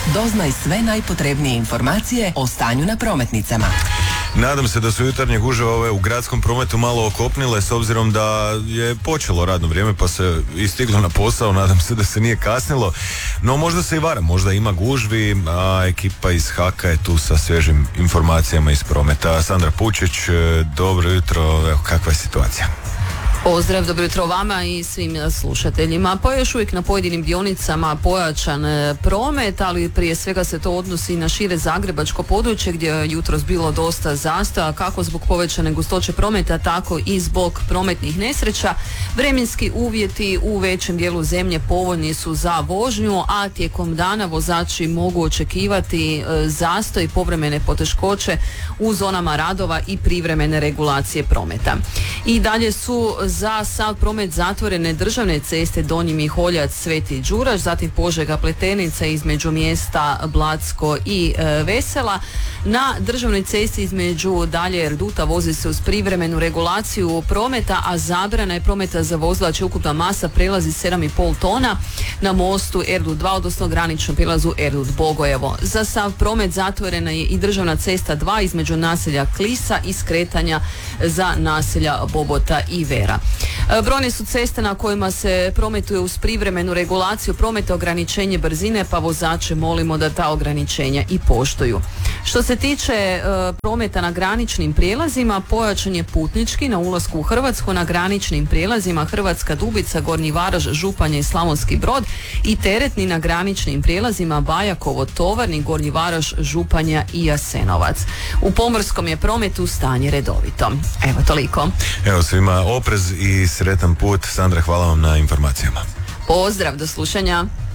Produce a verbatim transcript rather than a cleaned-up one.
Doznaj sve najpotrebnije informacije o stanju na prometnicama. Nadam se da su jutarnje gužve ove u gradskom prometu malo okopnile s obzirom da je počelo radno vrijeme pa se i stiglo na posao, nadam se da se nije kasnilo, no možda se i varam, možda ima gužvi, a ekipa iz Haka je tu sa svježim informacijama iz prometa. Sandra Pučić, dobro jutro, evo kakva je situacija? Pozdrav, dobro jutro vama i svim slušateljima. Pa još uvijek na pojedinim dionicama pojačan promet, ali prije svega se to odnosi na šire zagrebačko područje gdje je jutros bilo dosta zastoja, kako zbog povećane gustoće prometa, tako i zbog prometnih nesreća. Vremenski uvjeti u većem dijelu zemlje povoljni su za vožnju, a tijekom dana vozači mogu očekivati zastoj i povremene poteškoće u zonama radova i privremene regulacije prometa. I dalje su za sav promet zatvorene državne ceste Donji Miholjac, Sveti Đuraš, zatim Požega Pleternica između mjesta Blatsko i e, Vesela. Na državnoj cesti između Dalje Erduta vozi se uz privremenu regulaciju prometa, a zabrana je prometa za vozila čija ukupna masa prelazi sedam i pol tona na mostu Erdut dva, odnosno graničnom prijelazu Erdut Bogojevo. Za sav promet zatvorena je i državna cesta dva između naselja Klisa i skretanja za naselja Bobota i Vera. Brojne su ceste na kojima se prometuje uz privremenu regulaciju prometa, ograničenje brzine, pa vozače molimo da ta ograničenja i poštuju. Što se tiče e, prometa na graničnim prijelazima, pojačan je putnički na ulasku u Hrvatsku na graničnim prijelazima Hrvatska Dubica, Gornji Varaž, Županja i Slavonski Brod, i teretni na graničnim prijelazima Bajakovo, Tovarnik, Gornji Varaž, Županja i Jasenovac. U pomorskom je prometu stanje redovito. Evo toliko. Evo svima oprez i sretan put. Sandra, hvala vam na informacijama. Pozdrav, do slušanja.